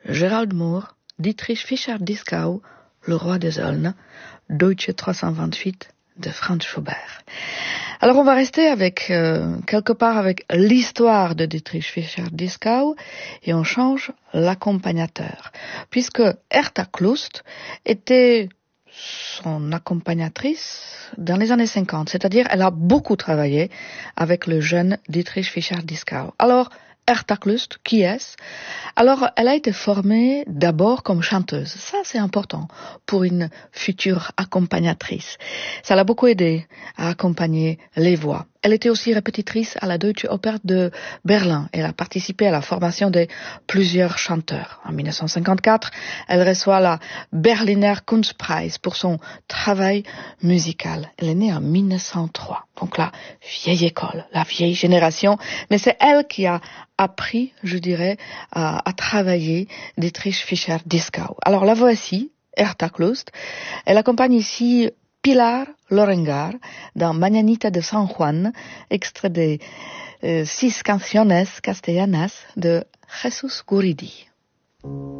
Gerald Moore, Dietrich Fischer-Dieskau, Le Roi des Aulnes, Deutsche 328 de Franz Schubert. Alors on va rester avec quelque part avec l'histoire de Dietrich Fischer-Dieskau et on change l'accompagnateur, puisque Herta Klust était son accompagnatrice dans les années 50, c'est-à-dire elle a beaucoup travaillé avec le jeune Dietrich Fischer-Dieskau. Alors Herta Klust, qui est-ce? Alors, elle a été formée d'abord comme chanteuse. Ça, c'est important pour une future accompagnatrice. Ça l'a beaucoup aidé à accompagner les voix. Elle était aussi répétitrice à la Deutsche Oper de Berlin. Elle a participé à la formation de plusieurs chanteurs. En 1954, elle reçoit la Berliner Kunstpreis pour son travail musical. Elle est née en 1903. Donc la vieille école, la vieille génération. Mais c'est elle qui a appris, je dirais, à travailler Dietrich Fischer-Dieskau. Alors la voici, Herta Klust. Elle accompagne ici Pilar Lorengar dans Mañanita de San Juan, extrait de 6 canciones castellanas de Jesús Guridi.